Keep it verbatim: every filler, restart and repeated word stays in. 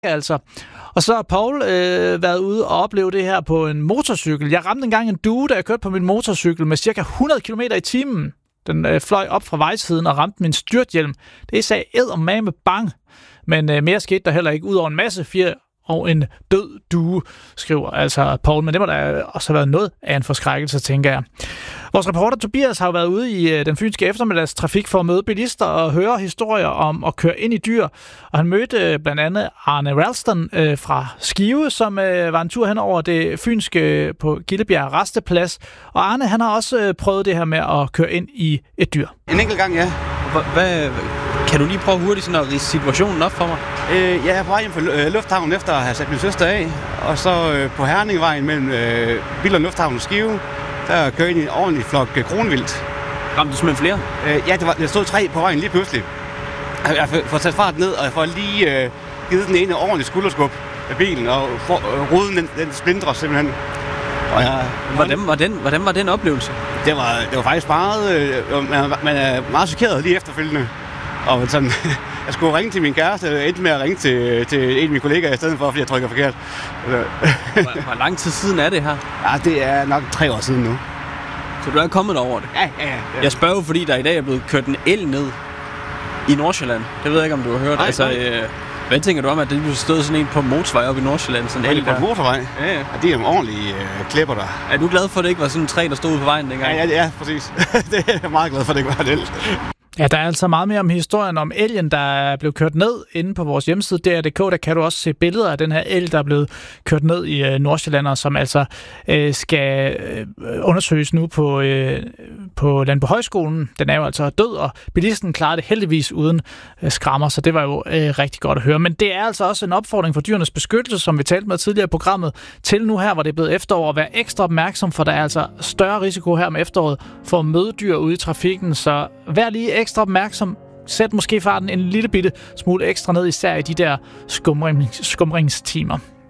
altså. Og så har Paul øh, været ude og opleve det her på en motorcykel. Jeg ramte engang en due, da jeg kørte på min motorcykel med cirka hundrede kilometer i timen. Den øh, fløj op fra vejsiden og ramte min styrthjelm. Det sagde eddermame bang. Men øh, mere skete der heller ikke, ud over en masse fjer og en død due, skriver altså Paul. Men det må da også have været noget af en forskrækkelse, tænker jeg. Vores reporter Tobias har jo været ude i øh, den fynske eftermiddagstrafik for at møde bilister og høre historier om at køre ind i dyr. Og han mødte øh, blandt andet Arne Ralston øh, fra Skive, som øh, var en tur hen over det fynske på Gillebjerg Rasteplads. Og Arne, han har også øh, prøvet det her med at køre ind i et dyr. En enkelt gang, ja. Hvad, kan du lige prøve hurtigt sådan at ridse situationen op for mig? Øh, jeg er på vej hjem fra lufthavnen efter at have sat min søster af. Og så øh, på Herningvejen mellem øh, Billund Lufthavn og Skive, der kører ind i en ordentlig flok øh, kronvildt. Ramte du simpelthen flere? Øh, ja, det var, der stod tre på vejen lige pludselig. Jeg har fået sat fart ned, og jeg får lige øh, givet den ene ordentlig skulderskub af bilen, og for, øh, ruden den, den splindrer simpelthen. Og jeg, hvordan, var den, hvordan var den oplevelse? Det var, det var faktisk meget, øh, man, man er meget chokeret lige efterfølgende. Og sådan, jeg skulle ringe til min kæreste, og endte med at ringe til, til en af mine kollegaer i stedet for, fordi jeg trykker forkert. Hvor, hvor lang tid siden er det her? Ja, det er nok tre år siden nu. Så du er kommet over det? Ja, ja, ja. Jeg spørger jo, fordi der i dag er blevet kørt en el ned i Nordsjælland. Det ved jeg ikke, om du har hørt. Nej, altså, øh, hvad tænker du om, at det bliver stået sådan en på motorvej op i Nordsjælland? Sådan en el på motorvej? Ja, ja. Ja, det er jo ordentlige øh, klipper der. Er du glad for, at det ikke var sådan en træ, der stod på vejen dengang? Ja, ja, ja, præcis. Det er jeg meget glad for, at det ikke var en el. Ja, der er altså meget mere om historien om elgen, der blev kørt ned inde på vores hjemmeside, D R punktum D K. Der kan du også se billeder af den her el, der er blevet kørt ned i øh, Nordsjælland, og som altså øh, skal øh, undersøges nu på, øh, på Landbohøjskolen. Den er jo altså død, og bilisten klarer det heldigvis uden øh, skrammer, så det var jo øh, rigtig godt at høre. Men det er altså også en opfordring for dyrenes beskyttelse, som vi talte med tidligere i programmet, til nu her, hvor det er blevet efterår, at være ekstra opmærksom, for der er altså større risiko her om efteråret for at møde dyr ude i trafikken, så vær lige ekstra opmærksom. Sæt måske farten en lille bitte smule ekstra ned, især i de der skumrings- skumringstimer.